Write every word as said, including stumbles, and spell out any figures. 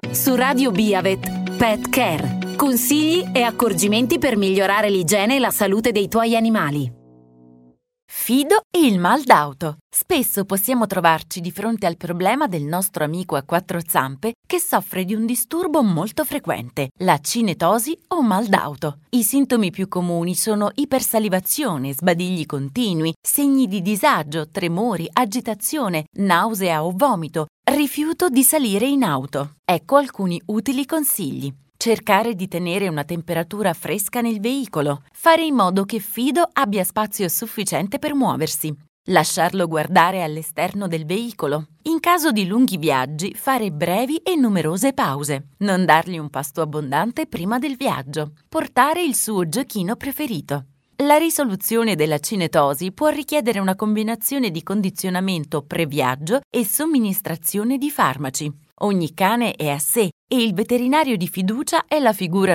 Su Radio Biavet, Pet Care. Consigli e accorgimenti per migliorare l'igiene e la salute dei tuoi animali. Fido e il mal d'auto. Spesso possiamo trovarci di fronte al problema del nostro amico a quattro zampe che soffre di un disturbo molto frequente, la cinetosi o mal d'auto. I sintomi più comuni sono ipersalivazione, sbadigli continui, segni di disagio, tremori, agitazione, nausea o vomito, rifiuto di salire in auto. Ecco alcuni utili consigli. Cercare di tenere una temperatura fresca nel veicolo. Fare in modo che Fido abbia spazio sufficiente per muoversi. Lasciarlo guardare all'esterno del veicolo. In caso di lunghi viaggi, fare brevi e numerose pause. Non dargli un pasto abbondante prima del viaggio. Portare il suo giochino preferito. La risoluzione della cinetosi può richiedere una combinazione di condizionamento pre-viaggio e somministrazione di farmaci. Ogni cane è a sé e il veterinario di fiducia è la figura